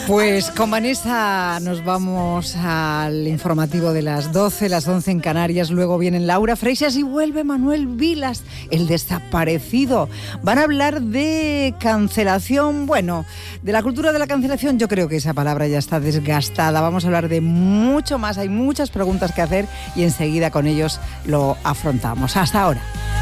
Pues con Vanessa nos vamos al informativo de las 12, las 11 en Canarias. Luego vienen Laura Freixas y vuelve Manuel Vilas, el desaparecido. Van a hablar de cancelación, bueno, de la cultura de la cancelación. Yo creo que esa palabra ya está desgastada. Vamos a hablar de mucho más. Hay muchas preguntas que hacer y enseguida con ellos lo afrontamos. Hasta ahora.